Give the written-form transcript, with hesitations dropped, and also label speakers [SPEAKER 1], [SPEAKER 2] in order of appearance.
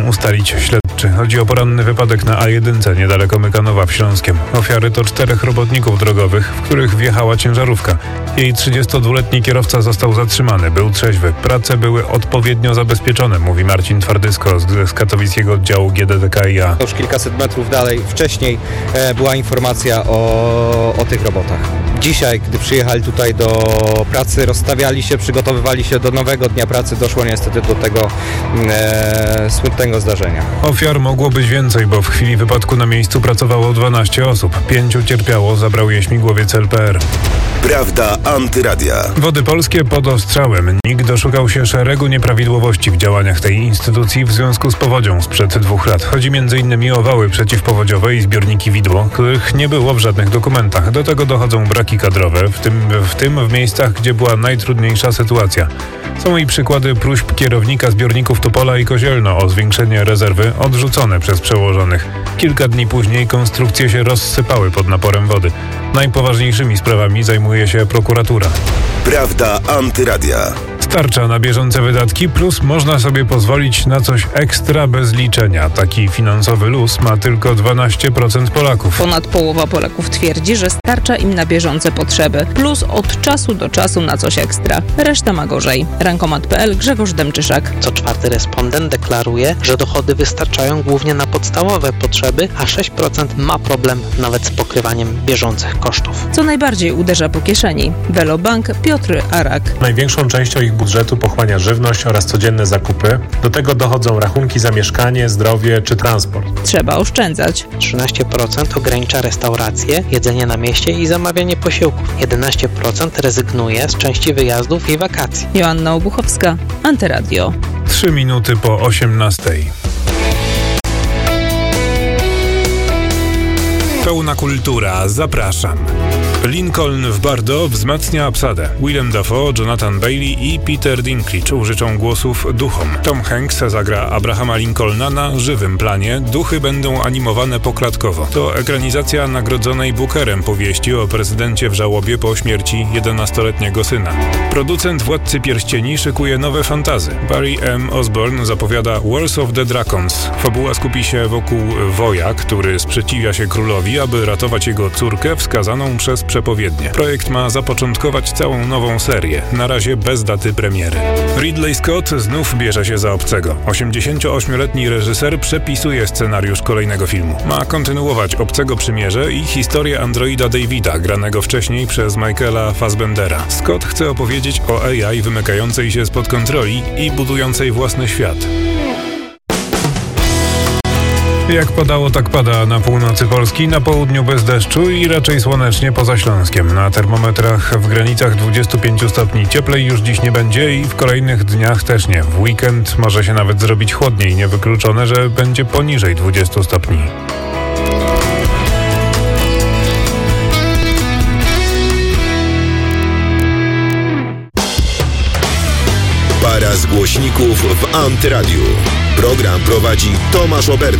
[SPEAKER 1] ustalić śledczy. Chodzi o poranny wypadek na A1 niedaleko Mykanowa w Śląskiem. Ofiary to 4 robotników drogowych, w których wjechała ciężarówka. Jej 32-letni kierowca został zatrzymany, był trzeźwy. Prace były odpowiednio zabezpieczone, mówi Marcin Twardysko z katowickiego oddziału GDDKiA.
[SPEAKER 2] Już kilkaset metrów dalej wcześniej była informacja o tych robotach. Dzisiaj, gdy przyjechali tutaj do pracy, rozstawiali się, przygotowywali się do nowego dnia pracy, doszło niestety do tego smutnego zdarzenia.
[SPEAKER 1] Ofiar mogło być więcej, bo w chwili wypadku na miejscu pracowało 12 osób. 5 cierpiało, zabrał je śmigłowiec LPR.
[SPEAKER 3] Prawda Antyradia.
[SPEAKER 1] Wody Polskie pod ostrzałem. NIK doszukał się szeregu nieprawidłowości w działaniach tej instytucji w związku z powodzią sprzed 2 lat. Chodzi m.in. o wały przeciwpowodziowe i zbiorniki widło, których nie było w żadnych dokumentach. Do tego dochodzą braki kadrowe, w tym w miejscach, gdzie była najtrudniejsza sytuacja. Są i przykłady próśb kierownika zbiorników Tupola i Kozielno o zwiększenie rezerwy, odrzucone przez przełożonych. Kilka dni później konstrukcje się rozsypały pod naporem wody. Najpoważniejszymi sprawami zajmuje się prokuratura.
[SPEAKER 3] Prawda Antyradia.
[SPEAKER 1] Starcza na bieżące wydatki, plus można sobie pozwolić na coś ekstra bez liczenia. Taki finansowy luz ma tylko 12% Polaków.
[SPEAKER 4] Ponad połowa Polaków twierdzi, że starcza im na bieżące potrzeby, plus od czasu do czasu na coś ekstra. Reszta ma gorzej. Rankomat.pl, Grzegorz Demczyszak.
[SPEAKER 5] Co 4. respondent deklaruje, że dochody wystarczają głównie na podstawowe potrzeby, a 6% ma problem nawet z pokrywaniem bieżących kosztów.
[SPEAKER 4] Co najbardziej uderza po kieszeni? Velobank, Piotr Arak.
[SPEAKER 6] Największą częścią ich budżetu pochłania żywność oraz codzienne zakupy. Do tego dochodzą rachunki za mieszkanie, zdrowie czy transport.
[SPEAKER 4] Trzeba oszczędzać.
[SPEAKER 5] 13% ogranicza restauracje, jedzenie na mieście i zamawianie posiłków. 11% rezygnuje z części wyjazdów i wakacji.
[SPEAKER 4] Joanna Obuchowska, Antyradio.
[SPEAKER 1] 3 minuty po 18. Pełna kultura, zapraszam. Lincoln w Bardo wzmacnia obsadę. Willem Dafoe, Jonathan Bailey i Peter Dinklage użyczą głosów duchom. Tom Hanks zagra Abrahama Lincolna na żywym planie. Duchy będą animowane poklatkowo. To ekranizacja nagrodzonej Bookerem powieści o prezydencie w żałobie po śmierci 11-letniego syna. Producent Władcy Pierścieni szykuje nowe fantazy. Barry M. Osborne zapowiada Wars of the Dragons. Fabuła skupi się wokół woja, który sprzeciwia się królowi, aby ratować jego córkę wskazaną przez przepowiednie. Projekt ma zapoczątkować całą nową serię, na razie bez daty premiery. Ridley Scott znów bierze się za Obcego. 88-letni reżyser przepisuje scenariusz kolejnego filmu. Ma kontynuować Obcego Przymierze i historię androida Davida, granego wcześniej przez Michaela Fassbendera. Scott chce opowiedzieć o AI wymykającej się spod kontroli i budującej własny świat. Jak padało, tak pada na północy Polski, na południu bez deszczu i raczej słonecznie poza Śląskiem. Na termometrach w granicach 25 stopni cieplej już dziś nie będzie i w kolejnych dniach też nie. W weekend może się nawet zrobić chłodniej, niewykluczone, że będzie poniżej 20 stopni.
[SPEAKER 3] Para z głośników w Antyradiu. Program prowadzi Tomasz Oberda.